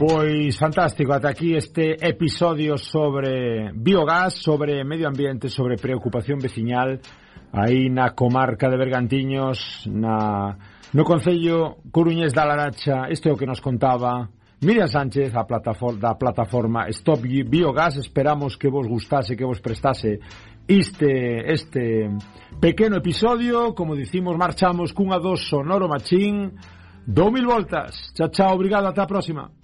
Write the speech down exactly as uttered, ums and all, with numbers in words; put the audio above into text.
Pois fantástico, ata aquí este episodio sobre biogás, sobre medio ambiente, sobre preocupación veciñal aí na comarca de Bergantiños, na, no concello coruñés da Laracha. Isto é o que nos contaba Miriam Sánchez a plataforma, da plataforma Stop Biogás. Esperamos que vos gustase, que vos prestase este, este pequeno episodio. Como dicimos, marchamos cunha dos sonoro machín do mil voltas. Chao, chao, obrigado, ata a próxima.